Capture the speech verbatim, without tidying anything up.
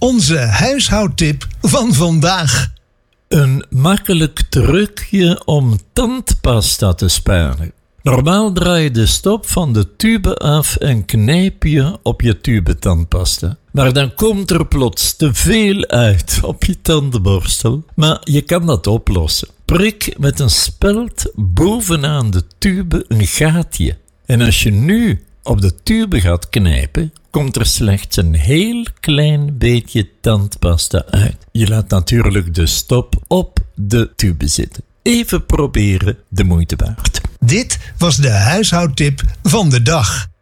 Onze huishoudtip van vandaag. Een makkelijk trucje om tandpasta te sparen. Normaal draai je de stop van de tube af en knijp je op je tube tandpasta. Maar dan komt er plots te veel uit op je tandenborstel. Maar je kan dat oplossen. Prik met een speld bovenaan de tube een gaatje. En als je nu op de tube gaat knijpen, komt er slechts een heel klein beetje tandpasta uit. Je laat natuurlijk de stop op de tube zitten. Even proberen, de moeite waard. Dit was de huishoudtip van de dag.